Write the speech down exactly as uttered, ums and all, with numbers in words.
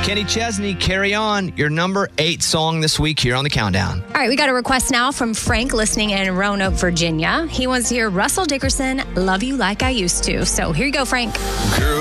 Kenny Chesney, Carry On, your number eight song this week here on the Countdown. All right, we got a request now from Frank listening in Roanoke, Virginia. He wants to hear Russell Dickerson, Love You Like I Used to. So here you go, Frank. Girl,